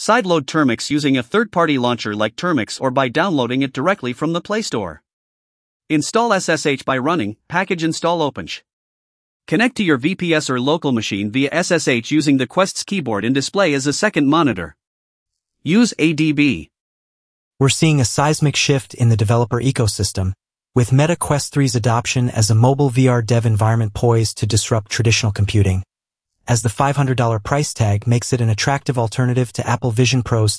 sideload Termux using a third-party launcher like Termux or by downloading it directly from the Play Store. Install SSH by running package install opensh. Connect to your VPS or local machine via SSH using the Quest's keyboard and display as a second monitor. Use ADB. We're seeing a seismic shift in the developer ecosystem, with Meta Quest 3's adoption as a mobile VR dev environment poised to disrupt traditional computing, as the $500 price tag makes it an attractive alternative to Apple Vision Pro's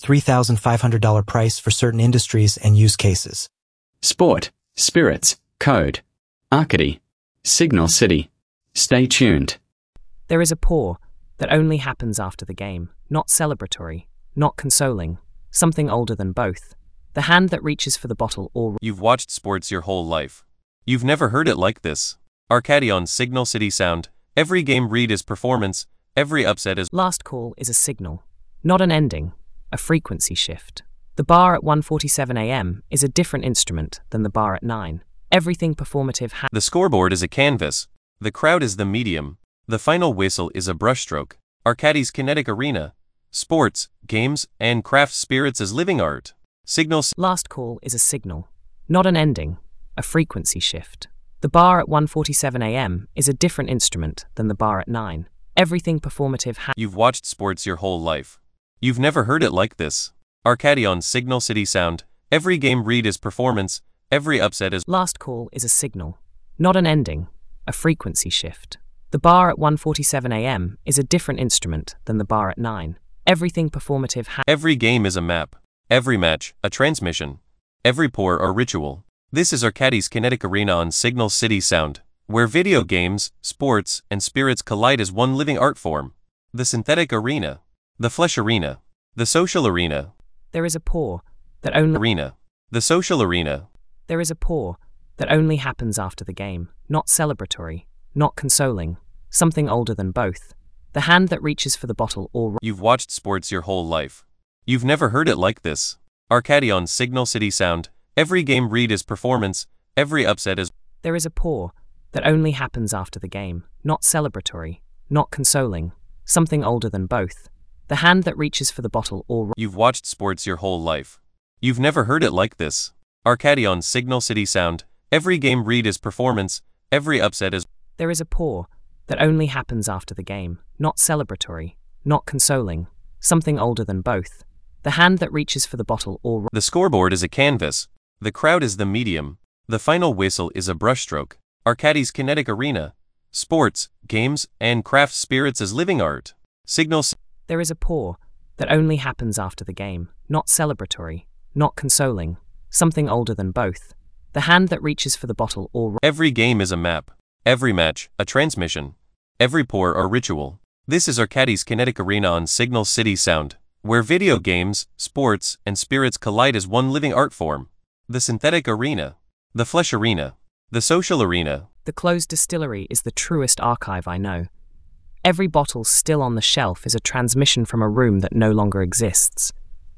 $3,500 price for certain industries and use cases. Sport, Spirits, Code, Arcady, Signal City. Stay tuned. There is a pause that only happens after the game, not celebratory, not consoling, something older than both. The hand that reaches for the bottle or... You've watched sports your whole life. You've never heard it like this. Arcady on Signal City Sound. Every game read is performance, every upset is... Last call is a signal, not an ending, a frequency shift. The bar at 1:47 a.m. is a different instrument than the bar at 9. Everything performative The scoreboard is a canvas. The crowd is the medium. The final whistle is a brushstroke. Arcady's kinetic arena. Sports, games, and craft spirits as living art. Signals. Last call is a signal, not an ending, a frequency shift. The bar at 1:47 a.m. is a different instrument than the bar at 9. Everything performative You've watched sports your whole life. You've never heard it like this. Arcady on Signal City Sound. Every game read is performance, every upset is... Last call is a signal, not an ending, a frequency shift. The bar at 1:47 a.m. is a different instrument than the bar at 9. Everything performative Every game is a map. Every match, a transmission. Every pour or ritual. This is Arcady's kinetic arena on Signal City Sound, where video games, sports, and spirits collide as one living art form. The synthetic arena. The flesh arena. The social arena. There is a pause that only... Arena. The social arena. There is a pause that only happens after the game, not celebratory, not consoling, something older than both. The hand that reaches for the bottle or... You've watched sports your whole life. You've never heard it like this. Arcady on Signal City Sound. Every game read is performance, every upset is... There is a pause that only happens after the game, not celebratory, not consoling, something older than both. The hand that reaches for the bottle or... You've watched sports your whole life. You've never heard it like this. Arcady on Signal City Sound. Every game read is performance, every upset is... There is a pause that only happens after the game, not celebratory, not consoling, something older than both. The hand that reaches for the bottle or... The scoreboard is a canvas. The crowd is the medium. The final whistle is a brushstroke. Arcady's kinetic arena. Sports, games, and craft spirits as living art. Signals. There is a pause that only happens after the game, not celebratory, not consoling, something older than both. The hand that reaches for the bottle or... Every game is a map. Every match, a transmission. Every pour or ritual. This is Arcady's kinetic arena on Signal City Sound, where video games, sports, and spirits collide as one living art form. The synthetic arena. The flesh arena. The social arena. The closed distillery is the truest archive I know. Every bottle still on the shelf is a transmission from a room that no longer exists.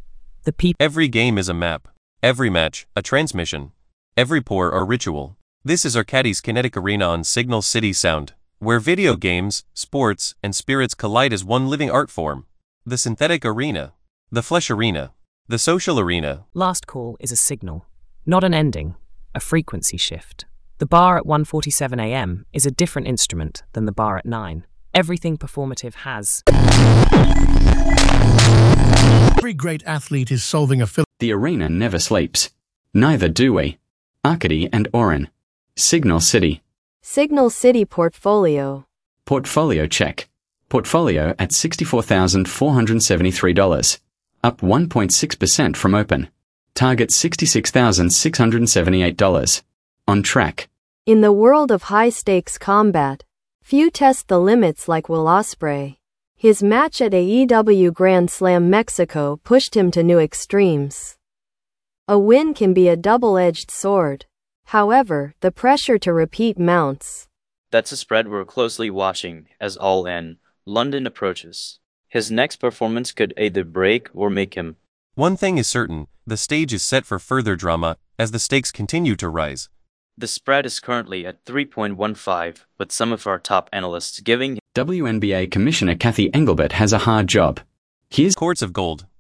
Every game is a map. Every match, a transmission. Every pour or ritual. This is Arcady's kinetic arena on Signal City Sound, where video games, sports, and spirits collide as one living art form. The synthetic arena. The flesh arena. The social arena. Last call is a signal, not an ending, a frequency shift. The bar at 1:47 a.m. is a different instrument than the bar at 9. Everything performative has... Every great athlete is solving a... The arena never sleeps. Neither do we. Arcady and Orin. Signal City. Signal City portfolio. Portfolio check. Portfolio at $64,473. Up 1.6% from open. Target $66,678. On track. In the world of high-stakes combat, few test the limits like Will Ospreay. His match at AEW Grand Slam Mexico pushed him to new extremes. A win can be a double-edged sword. However, the pressure to repeat mounts. That's a spread we're closely watching as All In London approaches. His next performance could either break or make him. One thing is certain, the stage is set for further drama as the stakes continue to rise. The spread is currently at 3.15, with some of our top analysts giving... WNBA Commissioner Kathy Engelbert has a hard job. Here's Courts of Gold.